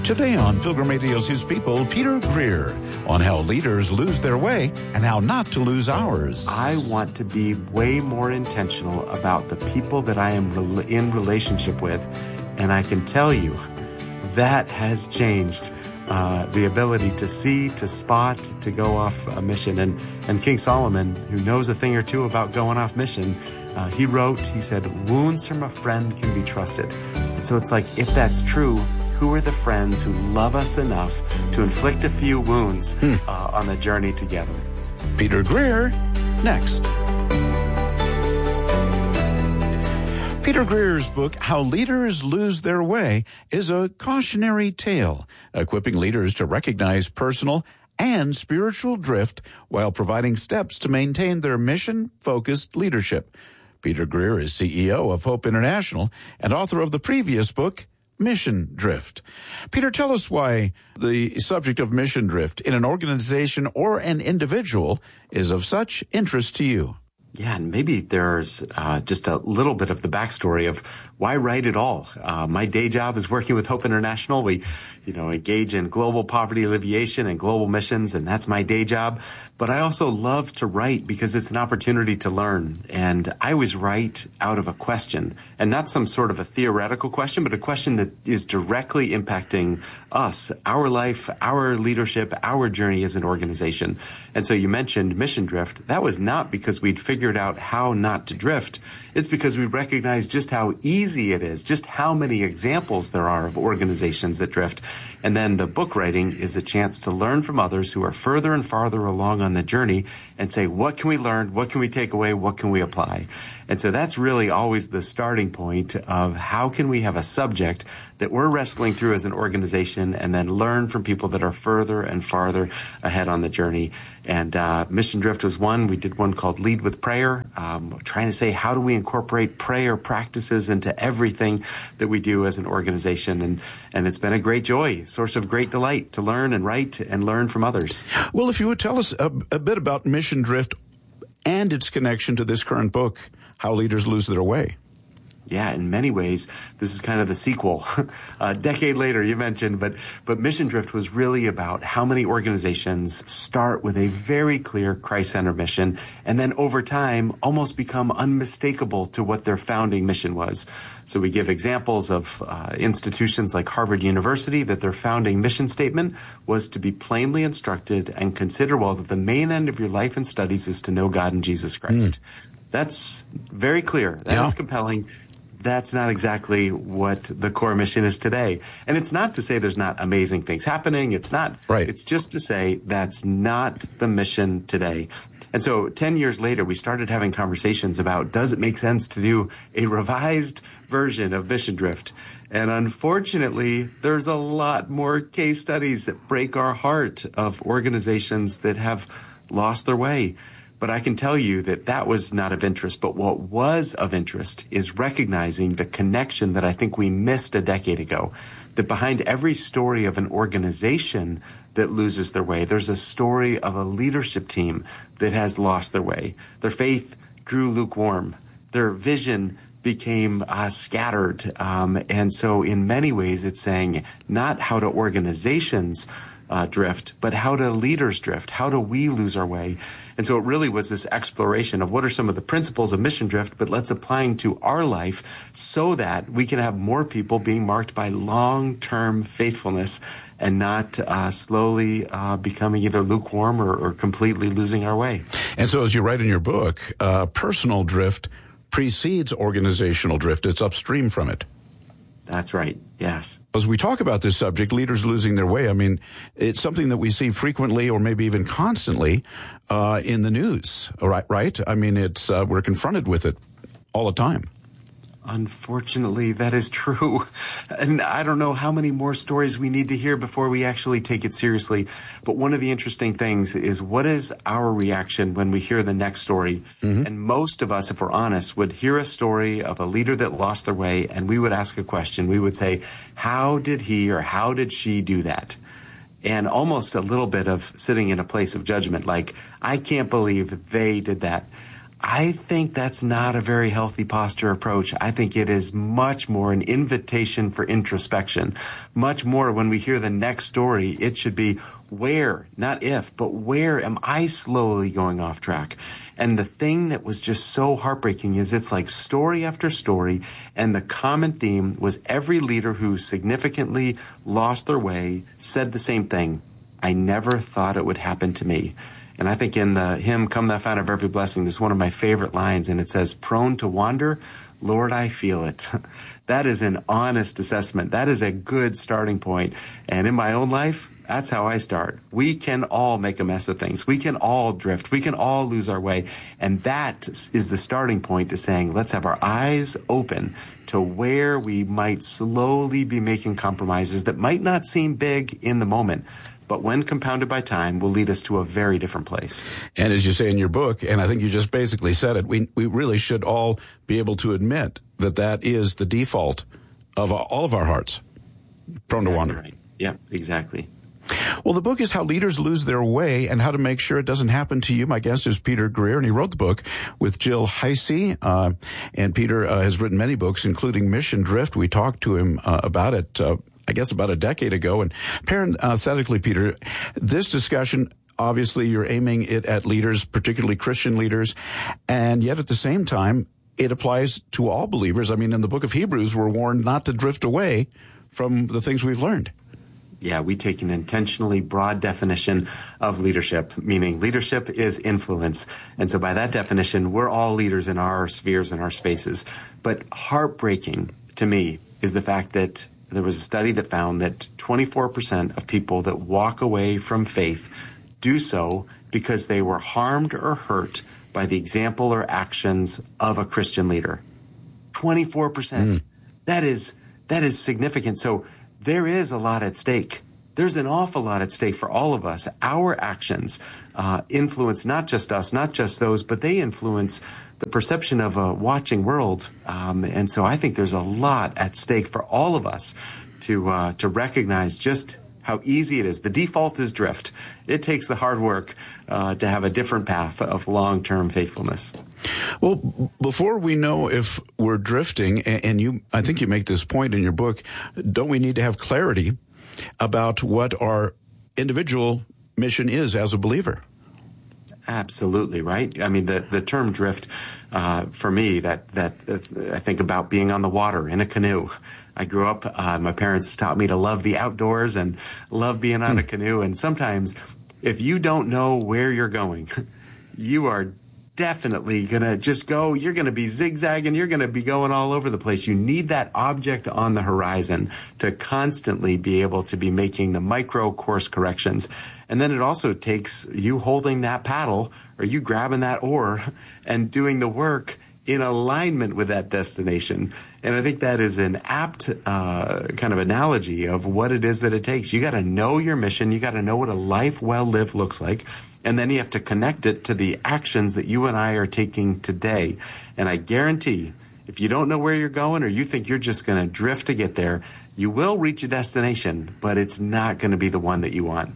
Today on Pilgrim Radio's His People, Peter Greer on how leaders lose their way and how not to lose ours. I want to be way more intentional about the people that I am in relationship with, and I can tell you that has changed the ability to see, to spot, to go off a mission. And King Solomon, who knows a thing or two about going off mission, he said, wounds from a friend can be trusted. And so it's like, if that's true, who are the friends who love us enough to inflict a few wounds on the journey together? Peter Greer, next. Peter Greer's book, How Leaders Lose Their Way, is a cautionary tale, equipping leaders to recognize personal and spiritual drift while providing steps to maintain their mission-focused leadership. Peter Greer is CEO of Hope International and author of the previous book, Mission Drift. Peter, tell us why the subject of mission drift in an organization or an individual is of such interest to you. Yeah, and maybe there's just a little bit of the backstory of why write at all. My day job is working with Hope International. We, engage in global poverty alleviation and global missions, and that's my day job. But I also love to write because it's an opportunity to learn. And I always write out of a question, and not some sort of a theoretical question, but a question that is directly impacting us, our life, our leadership, our journey as an organization. And so you mentioned mission drift. That was not because we'd figured out how not to drift. It's because we recognize just how easy it is, just how many examples there are of organizations that drift. And then the book writing is a chance to learn from others who are further and farther along on the journey and say, what can we learn? What can we take away? What can we apply? And so that's really always the starting point of how can we have a subject that we're wrestling through as an organization and then learn from people that are further and farther ahead on the journey. And Mission Drift was one. We did one called Lead with Prayer, trying to say, how do we incorporate prayer practices into everything that we do as an organization? And it's been a great joy, source of great delight to learn and write and learn from others. Well, if you would tell us a bit about Mission Drift and its connection to this current book, How Leaders Lose Their Way. Yeah, in many ways, this is kind of the sequel. A decade later, you mentioned, but Mission Drift was really about how many organizations start with a very clear Christ-centered mission and then over time almost become unmistakable to what their founding mission was. So we give examples of institutions like Harvard University that their founding mission statement was to be plainly instructed and consider well that the main end of your life and studies is to know God and Jesus Christ. That's very clear. That is compelling. That's not exactly what the core mission is today. And it's not to say there's not amazing things happening. It's not. Right. It's just to say that's not the mission today. And so 10 years later, we started having conversations about, does it make sense to do a revised version of Mission Drift? And unfortunately, there's a lot more case studies that break our heart of organizations that have lost their way. But I can tell you that was not of interest. But what was of interest is recognizing the connection that I think we missed a decade ago, that behind every story of an organization that loses their way, there's a story of a leadership team that has lost their way. Their faith grew lukewarm. Their vision became scattered. And so in many ways, it's saying not how do organizations drift, but how do leaders drift? How do we lose our way? And so it really was this exploration of what are some of the principles of mission drift, but let's apply to our life so that we can have more people being marked by long-term faithfulness and not slowly becoming either lukewarm or completely losing our way. And so as you write in your book, personal drift precedes organizational drift. It's upstream from it. That's right. Yes. As we talk about this subject, leaders losing their way, I mean, it's something that we see frequently or maybe even constantly in the news, right? I mean, it's we're confronted with it all the time. Unfortunately, that is true. And I don't know how many more stories we need to hear before we actually take it seriously. But one of the interesting things is, what is our reaction when we hear the next story? Mm-hmm. And most of us, if we're honest, would hear a story of a leader that lost their way, and we would ask a question. We would say, how did he or how did she do that? And almost a little bit of sitting in a place of judgment, like, I can't believe they did that. I think that's not a very healthy posture approach. I think it is much more an invitation for introspection. Much more when we hear the next story, it should be where, not if, but where am I slowly going off track? And the thing that was just so heartbreaking is it's like story after story, and the common theme was every leader who significantly lost their way said the same thing. I never thought it would happen to me. And I think in the hymn, Come Thou Fount of Every Blessing, there's one of my favorite lines, and it says, prone to wander, Lord, I feel it. That is an honest assessment. That is a good starting point. And in my own life, that's how I start. We can all make a mess of things. We can all drift. We can all lose our way. And that is the starting point to saying, let's have our eyes open to where we might slowly be making compromises that might not seem big in the moment, but when compounded by time, will lead us to a very different place. And as you say in your book, and I think you just basically said it, we really should all be able to admit that that is the default of all of our hearts, prone to wander. Right. Yeah, exactly. Well, the book is How Leaders Lose Their Way and How to Make Sure It Doesn't Happen to You. My guest is Peter Greer, and he wrote the book with Jill Heisey. And Peter has written many books, including Mission Drift. We talked to him about it I guess about a decade ago. And parenthetically, Peter, this discussion, obviously you're aiming it at leaders, particularly Christian leaders, and yet at the same time, it applies to all believers. I mean, in the book of Hebrews, we're warned not to drift away from the things we've learned. Yeah, we take an intentionally broad definition of leadership, meaning leadership is influence. And so by that definition, we're all leaders in our spheres and our spaces. But heartbreaking to me is the fact that there was a study that found that 24% of people that walk away from faith do so because they were harmed or hurt by the example or actions of a Christian leader. 24%. That is significant. So there is a lot at stake. There's an awful lot at stake for all of us. Our actions influence not just us, not just those, but they influence the perception of a watching world. And so I think there's a lot at stake for all of us to recognize just how easy it is. The default is drift. It takes the hard work to have a different path of long-term faithfulness. Well, before we know if we're drifting, and I think you make this point in your book, don't we need to have clarity about what our individual mission is as a believer? Absolutely, right? I mean, the term drift, for me, that I think about being on the water in a canoe. I grew up, my parents taught me to love the outdoors and love being on a canoe. And sometimes if you don't know where you're going, you are definitely going to just go. You're going to be zigzagging. You're going to be going all over the place. You need that object on the horizon to constantly be able to be making the micro course corrections. And then it also takes you holding that paddle or you grabbing that oar and doing the work in alignment with that destination. And I think that is an apt kind of analogy of what it is that it takes. You got to know your mission. You got to know what a life well lived looks like. And then you have to connect it to the actions that you and I are taking today. And I guarantee if you don't know where you're going or you think you're just going to drift to get there, you will reach a destination, but it's not going to be the one that you want.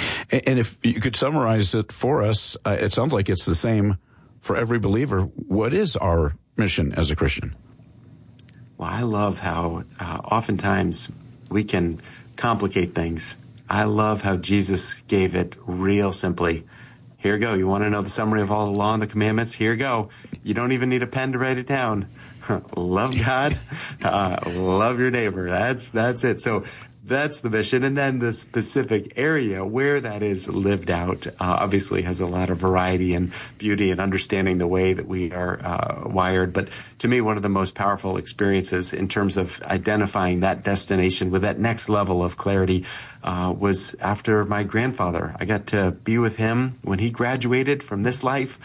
And if you could summarize it for us, it sounds like it's the same for every believer. What is our mission as a Christian? Well, I love how oftentimes we can complicate things. I love how Jesus gave it real simply. Here you go. You want to know the summary of all the law and the commandments? Here you go. You don't even need a pen to write it down. Love God, love your neighbor. That's it. So that's the mission. And then the specific area where that is lived out obviously has a lot of variety and beauty and understanding the way that we are wired. But to me, one of the most powerful experiences in terms of identifying that destination with that next level of clarity was after my grandfather. I got to be with him when he graduated from this life.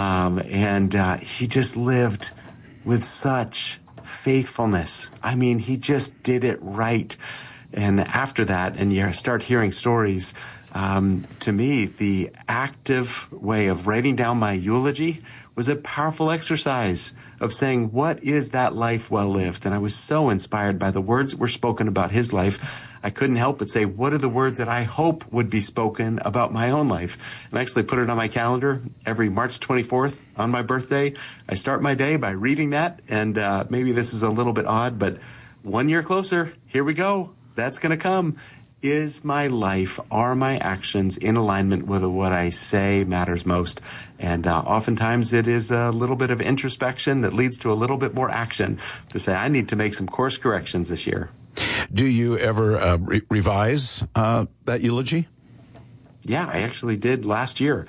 And he just lived with such faithfulness. I mean, he just did it right. And after that, and you start hearing stories, to me, the active way of writing down my eulogy was a powerful exercise of saying, what is that life well lived? And I was so inspired by the words that were spoken about his life. I couldn't help but say, what are the words that I hope would be spoken about my own life? And I actually put it on my calendar every March 24th on my birthday. I start my day by reading that. And maybe this is a little bit odd, but 1 year closer, here we go. That's going to come. Is my life, are my actions in alignment with what I say matters most? And oftentimes it is a little bit of introspection that leads to a little bit more action to say, I need to make some course corrections this year. Do you ever revise that eulogy? Yeah, I actually did last year.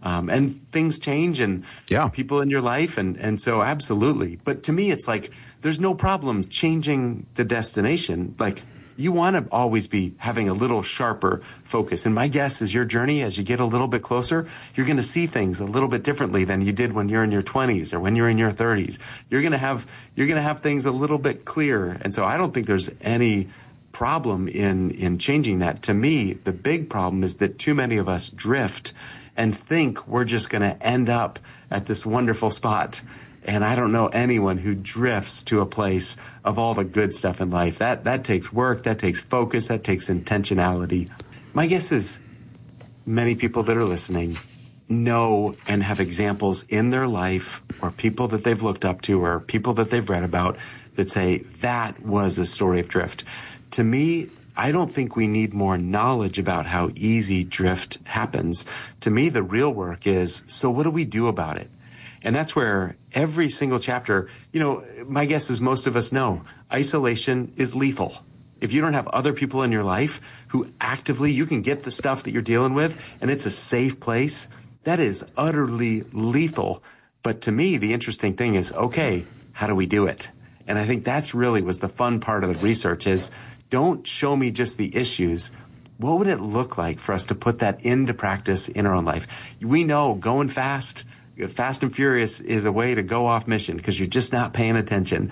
And things change and people in your life. And so absolutely. But to me, it's like there's no problem changing the destination. Like, you want to always be having a little sharper focus. And my guess is your journey, as you get a little bit closer, you're going to see things a little bit differently than you did when you're in your 20s or when you're in your 30s. You're going to have things a little bit clearer. And so I don't think there's any problem in changing that. To me, the big problem is that too many of us drift and think we're just going to end up at this wonderful spot. And I don't know anyone who drifts to a place of all the good stuff in life. That takes work, that takes focus, that takes intentionality. My guess is many people that are listening know and have examples in their life or people that they've looked up to or people that they've read about that say that was a story of drift. To me, I don't think we need more knowledge about how easy drift happens. To me, the real work is, so what do we do about it? And that's where every single chapter, my guess is most of us know, isolation is lethal. If you don't have other people in your life who actively, you can get the stuff that you're dealing with, and it's a safe place, that is utterly lethal. But to me, the interesting thing is, okay, how do we do it? And I think that's really was the fun part of the research is, don't show me just the issues. What would it look like for us to put that into practice in our own life? We know going fast and furious is a way to go off mission because you're just not paying attention.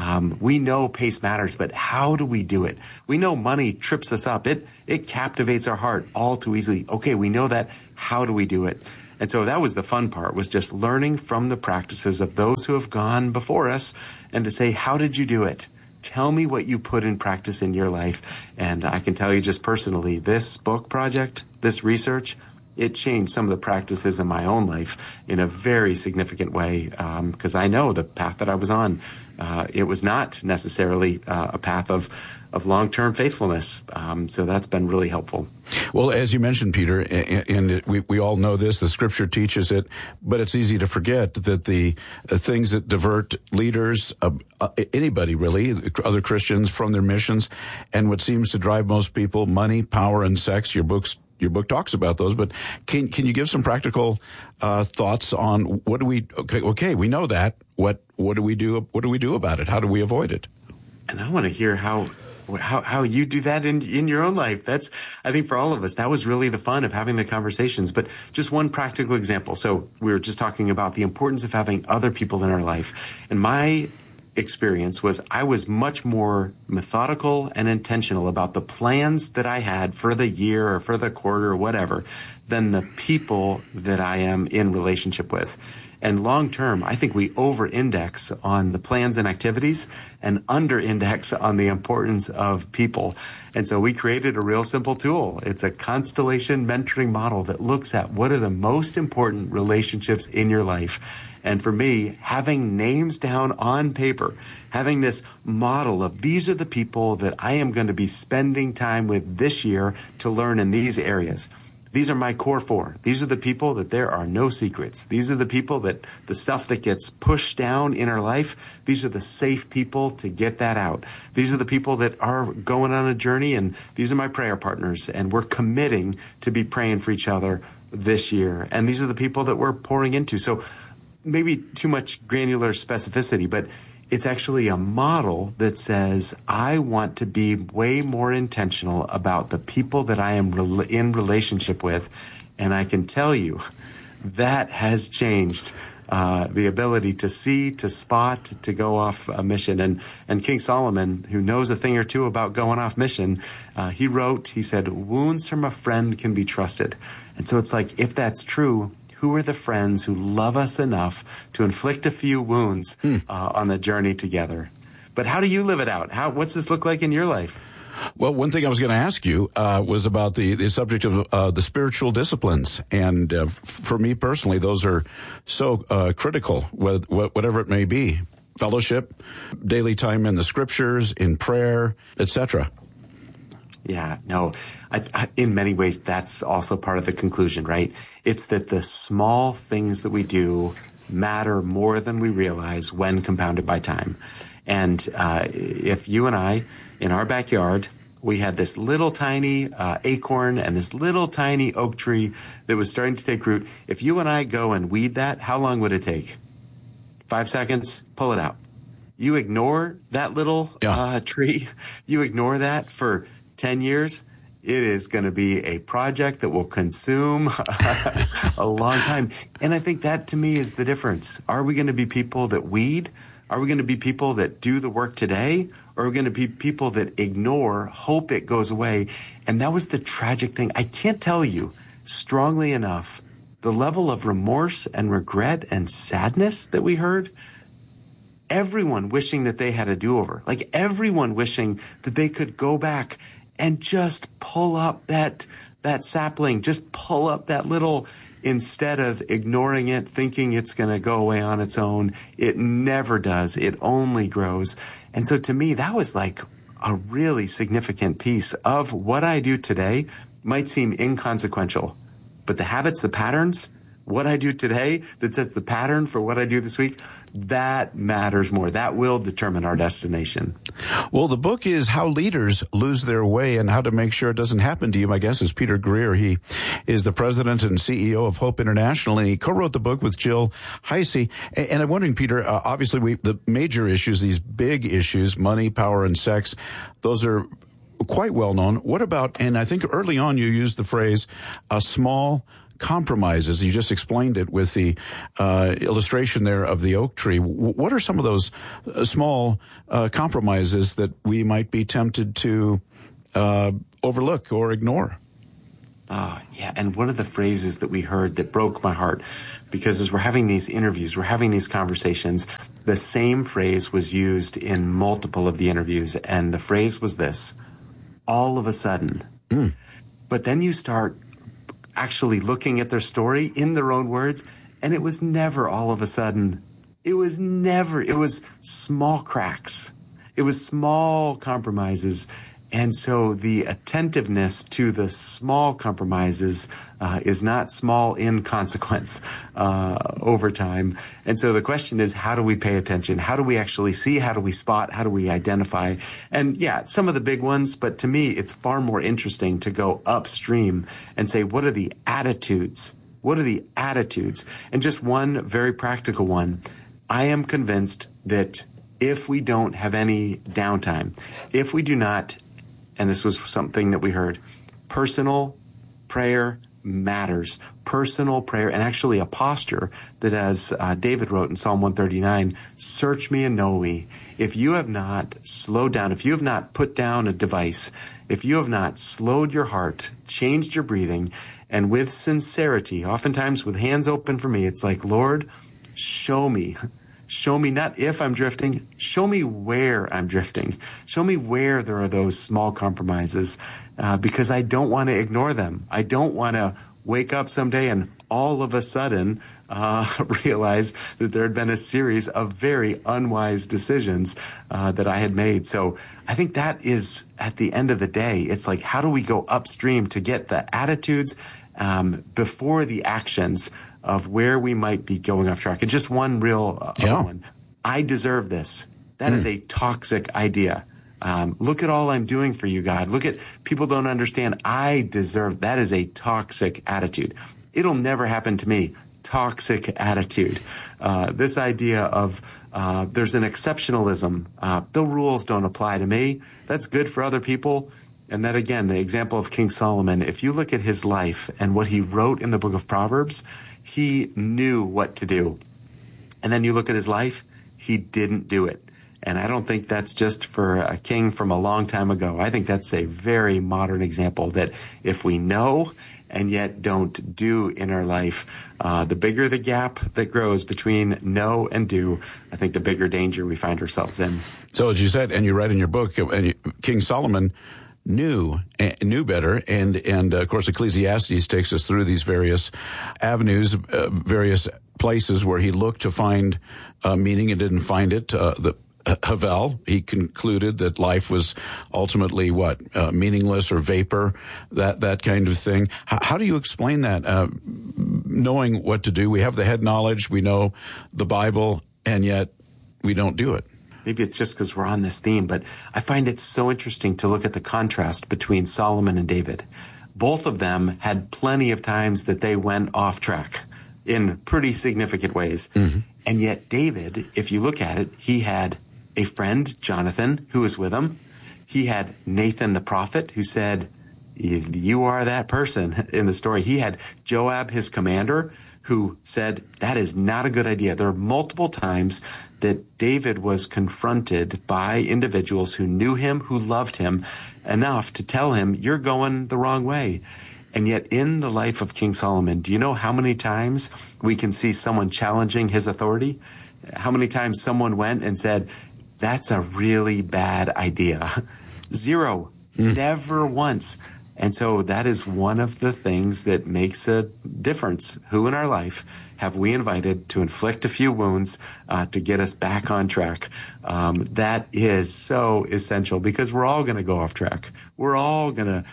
We know pace matters, but how do we do it? We know money trips us up. It captivates our heart all too easily. Okay, we know that. How do we do it? And so that was the fun part, was just learning from the practices of those who have gone before us and to say, how did you do it? Tell me what you put in practice in your life. And I can tell you just personally, this book project, this research, it changed some of the practices in my own life in a very significant way, because I know the path that I was on, it was not necessarily a path of long-term faithfulness. So that's been really helpful. Well, as you mentioned, Peter, and we all know this, the Scripture teaches it, but it's easy to forget that the things that divert leaders, anybody really, other Christians from their missions, and what seems to drive most people, money, power, and sex, your book talks about those, but can you give some practical thoughts on what do we? Okay, we know that. What do we do? What do we do about it? How do we avoid it? And I want to hear how you do that in your own life. That's, I think for all of us, that was really the fun of having the conversations. But just one practical example. So we were just talking about the importance of having other people in our life, and my experience was I was much more methodical and intentional about the plans that I had for the year or for the quarter or whatever than the people that I am in relationship with. And long term, I think we over-index on the plans and activities and under-index on the importance of people. And so we created a real simple tool. It's a constellation mentoring model that looks at what are the most important relationships in your life. And for me, having names down on paper, having this model of these are the people that I am going to be spending time with this year to learn in these areas. These are my core four. These are the people that there are no secrets. These are the people that the stuff that gets pushed down in our life, these are the safe people to get that out. These are the people that are going on a journey, and these are my prayer partners, and we're committing to be praying for each other this year. And these are the people that we're pouring into. So maybe too much granular specificity, but it's actually a model that says, I want to be way more intentional about the people that I am in relationship with. And I can tell you that has changed the ability to see, to spot, to go off a mission. And King Solomon, who knows a thing or two about going off mission, he said, wounds from a friend can be trusted. And so it's like, if that's true, Who are the friends who love us enough to inflict a few wounds on the journey together? But how do you live it out? What's this look like in your life? Well, one thing I was going to ask you was about the subject of the spiritual disciplines. And for me personally, those are so critical, whatever it may be. Fellowship, daily time in the scriptures, in prayer, etc. Yeah, no, in many ways, that's also part of the conclusion, right? It's that the small things that we do matter more than we realize when compounded by time. And if you and I, in our backyard, we had this little tiny acorn and this little tiny oak tree that was starting to take root. If you and I go and weed that, how long would it take? 5 seconds, pull it out. You ignore that little tree, you ignore that for 10 years, it is going to be a project that will consume a long time. And I think that, to me, is the difference. Are we going to be people that weed? Are we going to be people that do the work today? Or are we going to be people that ignore, hope it goes away? And that was the tragic thing. I can't tell you strongly enough the level of remorse and regret and sadness that we heard. Everyone wishing that they had a do-over. Like everyone wishing that they could go back and just pull up that sapling, just pull up that little, instead of ignoring it, thinking it's going to go away on its own. It never does. It only grows. And so to me, that was like a really significant piece of what I do today might seem inconsequential, but the habits, the patterns, what I do today that sets the pattern for what I do this week, that matters more. That will determine our destination. Well, the book is How Leaders Lose Their Way and How to Make Sure It Doesn't Happen to You. My guest is Peter Greer. He is the president and CEO of Hope International, and he co-wrote the book with Jill Heisey. And I'm wondering, Peter, obviously the major issues, these big issues, money, power, and sex, those are quite well known. What about, and I think early on you used the phrase, small compromises. You just explained it with the illustration there of the oak tree. What are some of those small compromises that we might be tempted to overlook or ignore? Yeah, and one of the phrases that we heard that broke my heart, because as we're having these interviews, we're having these conversations, the same phrase was used in multiple of the interviews, and the phrase was this: all of a sudden. But then you start actually looking at their story in their own words, and it was never all of a sudden. It was small cracks. It was small compromises. And so the attentiveness to the small compromises is not small in consequence over time. And so the question is, how do we pay attention? How do we actually see? How do we spot? How do we identify? And yeah, some of the big ones, but to me, it's far more interesting to go upstream and say, what are the attitudes? What are the attitudes? And just one very practical one. I am convinced that if we don't have any downtime, if we do not, and this was something that we heard, personal prayer matters. Personal prayer, and actually a posture that, as David wrote in Psalm 139, search me and know me. If you have not slowed down, if you have not put down a device, if you have not slowed your heart, changed your breathing, and with sincerity, oftentimes with hands open for me, it's like, Lord, show me. Show me not if I'm drifting, show me where I'm drifting. Show me where there are those small compromises, because I don't want to ignore them. I don't want to wake up someday and all of a sudden realize that there had been a series of very unwise decisions that I had made. So I think that is, at the end of the day, it's like, how do we go upstream to get the attitudes before the actions of where we might be going off track? And just one real one. I deserve this. That is a toxic idea. Look at all I'm doing for you, God. Look at people don't understand. I deserve. That is a toxic attitude. It'll never happen to me. Toxic attitude. This idea of there's an exceptionalism. The rules don't apply to me. That's good for other people. And that, again, the example of King Solomon, if you look at his life and what he wrote in the book of Proverbs, he knew what to do. And then you look at his life, he didn't do it. And I don't think that's just for a king from a long time ago. I think that's a very modern example that if we know and yet don't do in our life, the bigger the gap that grows between know and do, I think the bigger danger we find ourselves in. So as you said, and you write in your book, King Solomon knew better, and of course Ecclesiastes takes us through these various avenues, various places where he looked to find meaning and didn't find it. The Havel, he concluded that life was ultimately meaningless or vapor, that kind of thing. How do you explain that? Knowing what to do, we have the head knowledge, we know the Bible, and yet we don't do it. Maybe it's just because we're on this theme, but I find it so interesting to look at the contrast between Solomon and David. Both of them had plenty of times that they went off track in pretty significant ways. Mm-hmm. And yet David, if you look at it, he had a friend, Jonathan, who was with him. He had Nathan the prophet, who said, you are that person in the story. He had Joab, his commander, who said, that is not a good idea. There are multiple times that David was confronted by individuals who knew him, who loved him enough to tell him, you're going the wrong way. And yet in the life of King Solomon, do you know how many times we can see someone challenging his authority? How many times someone went and said, that's a really bad idea? Zero. Never once. And so that is one of the things that makes a difference. Who in our life have we invited to inflict a few wounds to get us back on track? That is so essential because we're all going to go off track. We're all gonna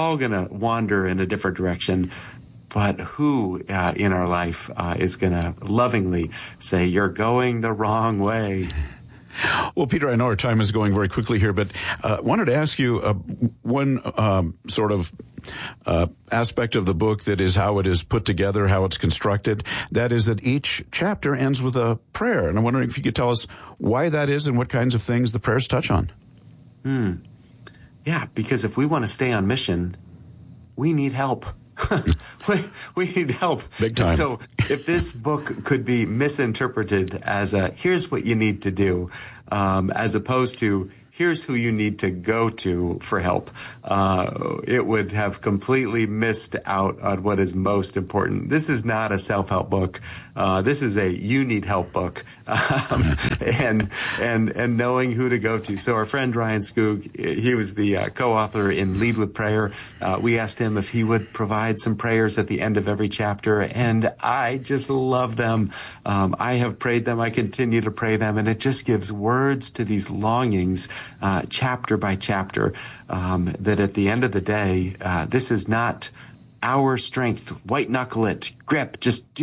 wander in a different direction. But who in our life is going to lovingly say, you're going the wrong way? Well, Peter, I know our time is going very quickly here, but wanted to ask you one sort of aspect of the book that is how it is put together, how it's constructed. That is that each chapter ends with a prayer. And I'm wondering if you could tell us why that is and what kinds of things the prayers touch on. Yeah, because if we want to stay on mission, we need help. we need help. Big time. And so if this book could be misinterpreted as here's what you need to do, as opposed to here's who you need to go to for help, it would have completely missed out on what is most important. This is not a self-help book. This is a you need help book, and knowing who to go to. So our friend Ryan Skoog, he was the co-author in Lead with Prayer. We asked him if he would provide some prayers at the end of every chapter, and I just love them. I have prayed them. I continue to pray them, and it just gives words to these longings, chapter by chapter, that at the end of the day, this is not our strength, white knuckle it, grip, just do